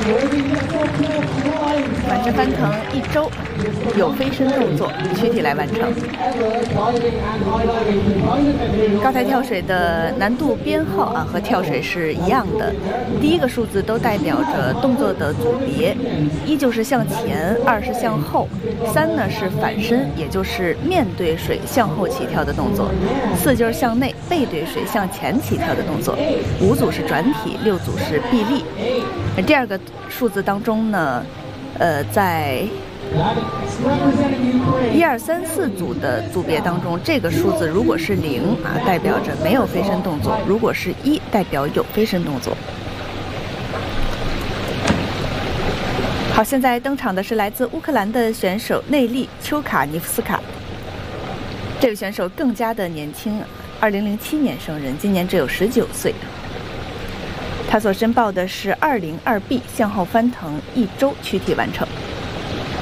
反身翻腾1周，有飞身动作，躯体来完成。高台跳水的难度编号和跳水是一样的，第一个数字都代表着动作的组别，1就是向前，2是向后，3呢是反身，也就是面对水向后起跳的动作，4就是向内背对水向前起跳的动作，5组是转体，6组是臂力。第二个数字当中呢，在1、2、3、4组的组别当中，这个数字如果是0代表着没有飞身动作；如果是1，代表有飞身动作。好，现在登场的是来自乌克兰的选手内利丘卡尼夫斯卡。这位选手更加的年轻，2007年生人，今年只有19岁。他所申报的是202B 向后翻腾1周躯体完成。